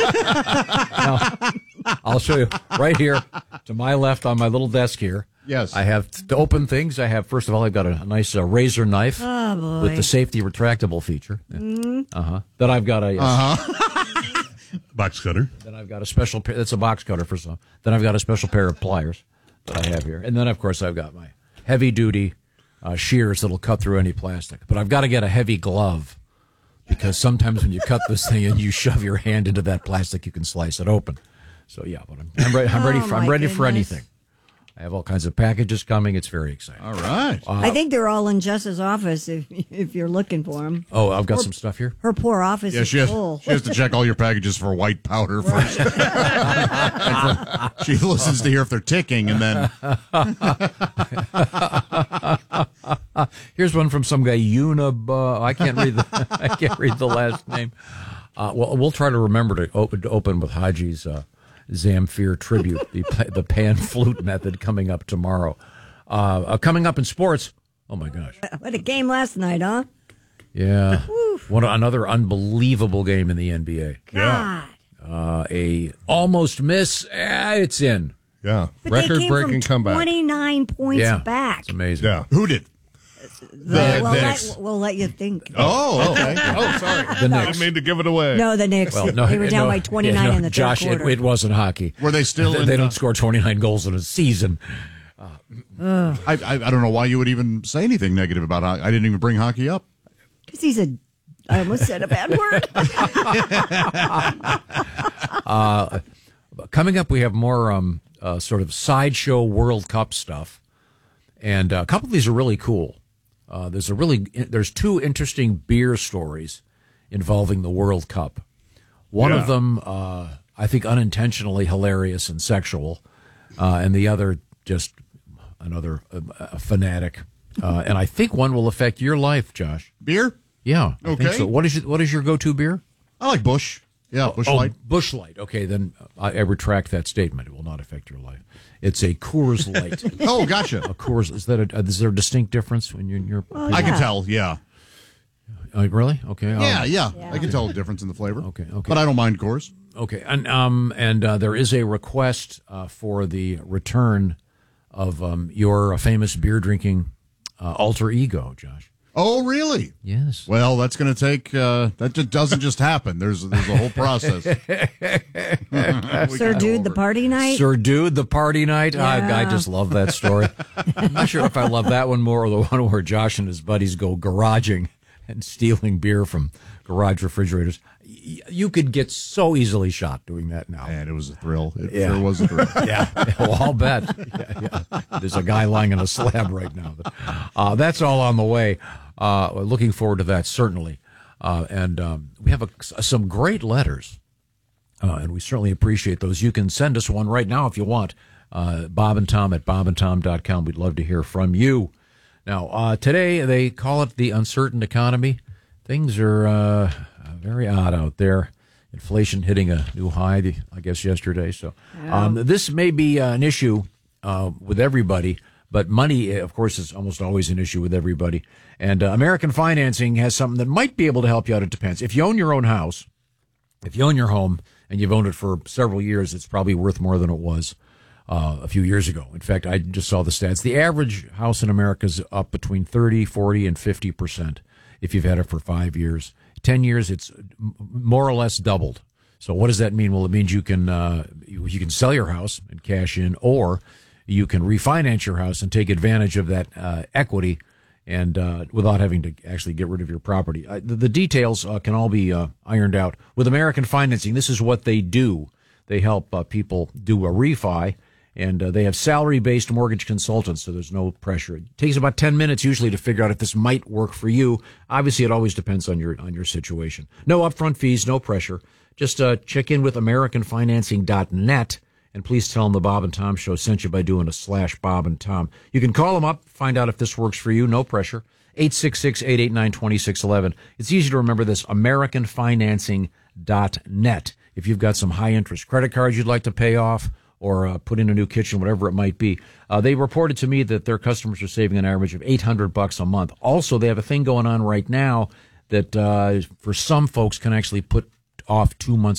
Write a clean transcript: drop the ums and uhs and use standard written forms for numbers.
Now, I'll show you right here to my left on my little desk here. Yes. I have to open things. I have, first of all, I've got a nice razor knife with the safety retractable feature. Mm-hmm. Then I've got a box cutter. Then I've got a special pair. That's a box cutter for some. Then I've got a special pair of pliers that I have here. And then, of course, I've got my heavy-duty shears that'll cut through any plastic. But I've got to get a heavy glove because sometimes when you cut this thing and you shove your hand into that plastic, you can slice it open. So, yeah, but I'm ready for anything. I have all kinds of packages coming. It's very exciting. All right. I think they're all in Jess's office if you're looking for them. Oh, I've got some stuff here. Her poor office is full. She has to check all your packages for white powder first. She listens to hear if they're ticking, and then... Here's one from some guy, I can't read the last name. Well, we'll try to remember to open with Haji's Zamfir tribute, the pan flute method coming up tomorrow. Coming up in sports. Oh my gosh! What a game last night, huh? Yeah, another unbelievable game in the NBA. God. A almost miss. It's in. Yeah, But record-breaking comeback. 29 points back. It's amazing. Yeah, Who did? We'll let you think. Oh, okay. Oh, sorry. The I Knicks. didn't mean to give it away. No, the Knicks. They were down by 29 in the third Josh, quarter. it wasn't hockey. Were they still They don't score 29 goals in a season. I don't know why you would even say anything negative about hockey. I didn't even bring hockey up. Because I almost said a bad word. Coming up, we have more sort of sideshow World Cup stuff. And a couple of these are really cool. There's two interesting beer stories involving the World Cup. One of them, I think, unintentionally hilarious and sexual, and the other just another fanatic. And I think one will affect your life, Josh. Beer? Yeah. I Okay. think so. What is your go-to beer? I like Busch. Yeah, Busch Light. Busch Light. Okay, then I retract that statement. It will not affect your life. It's a Coors Light. Oh, gotcha. A Coors. Is there a distinct difference when you're? I can tell. Yeah. Really? Okay. Yeah. I can tell a difference in the flavor. Okay. But I don't mind Coors. Okay. And there is a request for the return of your famous beer drinking alter ego, Josh. Oh, really? Yes. Well, that's going to take. That just doesn't just happen. There's a whole process. Sir Dude, the party night? Sir Dude, the party night. Yeah. I just love that story. I'm not sure if I love that one more or the one where Josh and his buddies go garaging and stealing beer from garage refrigerators. You could get so easily shot doing that now. And it was a thrill. It sure was a thrill. Yeah, well, I'll bet. Yeah. There's a guy lying on a slab right now. That's all on the way. Looking forward to that, certainly. And we have some great letters, and we certainly appreciate those. You can send us one right now if you want. Bob and Tom at bobandtom.com. We'd love to hear from you. Now, today they call it the uncertain economy. Things are very odd out there. Inflation hitting a new high, I guess, yesterday. So this may be an issue with everybody, but money, of course, is almost always an issue with everybody. And American Financing has something that might be able to help you out. It depends. If you own your own house, if you own your home and you've owned it for several years, it's probably worth more than it was a few years ago. In fact, I just saw the stats. The average house in America is up between 30, 40, and 50% if you've had it for 5 years. 10 years, it's more or less doubled. So what does that mean? Well, it means you can sell your house and cash in, or you can refinance your house and take advantage of that equity and without having to actually get rid of your property. The details can all be ironed out. With American Financing, this is what they do. They help people do a refi, and they have salary-based mortgage consultants, so there's no pressure. It takes about 10 minutes usually to figure out if this might work for you. Obviously, it always depends on your situation. No upfront fees, no pressure. Just check in with AmericanFinancing.net, and please tell them the Bob and Tom Show sent you by doing a /Bob and Tom. You can call them up, find out if this works for you, no pressure. 866-889-2611. It's easy to remember this, AmericanFinancing.net. If you've got some high-interest credit cards you'd like to pay off or put in a new kitchen, whatever it might be. They reported to me that their customers are saving an average of $800 a month. Also, they have a thing going on right now that for some folks can actually put off 2 months